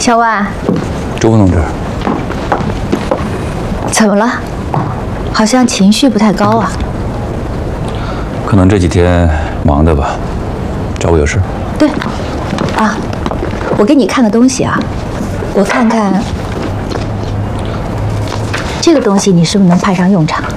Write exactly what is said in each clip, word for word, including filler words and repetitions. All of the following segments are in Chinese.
小万， 朱副同志， 怎么了？好像情绪不太高啊。 可能这几天忙的吧。找我有事？ 对，啊，我给你看个东西啊，我看看这个东西你是不是能派上用场？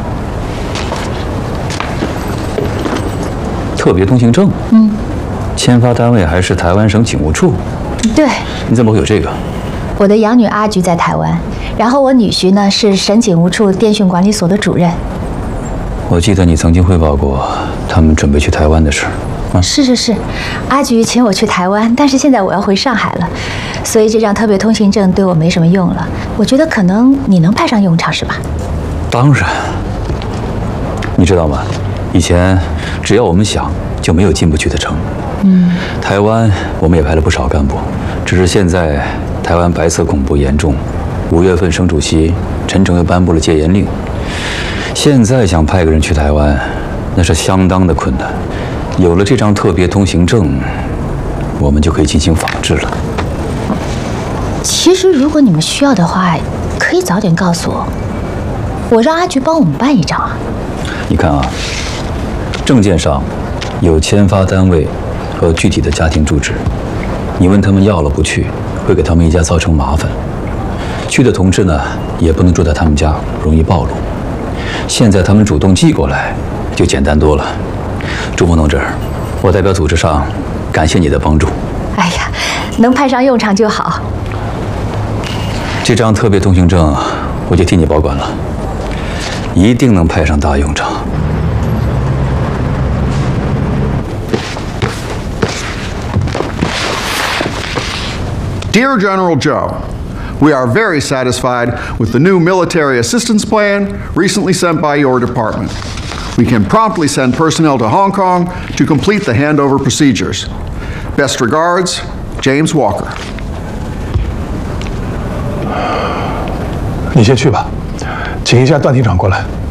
特别通行证。 嗯。 签发单位还是台湾省警务处。 对。 你怎么会有这个？ 我的养女阿菊在台湾，然后我女婿呢是省警务处电讯管理所的主任。 我记得你曾经汇报过他们准备去台湾的事。啊， 是是是，阿菊请我去台湾，但是现在我要回上海了，所以这张特别通行证对我没什么用了。我觉得可能你能派上用场，是吧？ 当然。你知道吗？以前只要我们想，就没有进不去的城。 嗯。 台湾我们也派了不少干部，只是现在台湾白色恐怖严重，五月份省主席陈诚又颁布了戒严令，现在想派个人去台湾，那是相当的困难。有了这张特别通行证，我们就可以进行仿制了。 其实，如果你们需要的话，可以早点告诉我，我让阿菊帮我们办一张啊。 你看啊，证件上有签发单位和具体的家庭住址，你问他们要了不去，会给他们一家造成麻烦。去的同志呢，也不能住在他们家，容易暴露。现在他们主动寄过来，就简单多了。朱副同志，我代表组织上感谢你的帮助。 哎呀，能派上用场就好。 这张特别通行证我就替你保管了，一定能派上大用场。 Dear General Joe, we are very satisfied with the new military assistance plan recently sent by your department. We can promptly send personnel to Hong Kong to complete the handover procedures. Best regards, James Walker. 你先去吧，请一下段厅长过来。